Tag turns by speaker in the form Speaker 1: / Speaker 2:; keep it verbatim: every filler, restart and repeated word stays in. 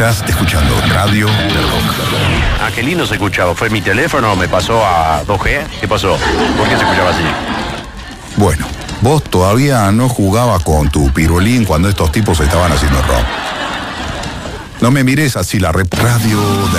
Speaker 1: Estás escuchando Radio del Rock.
Speaker 2: Ah, qué lindo se escuchaba. ¿Fue mi teléfono? ¿Me pasó a dos G? ¿Qué pasó? ¿Por qué se escuchaba así?
Speaker 1: Bueno, vos todavía no jugabas con tu pirulín cuando estos tipos estaban haciendo rock. No me mires así, la rep radio de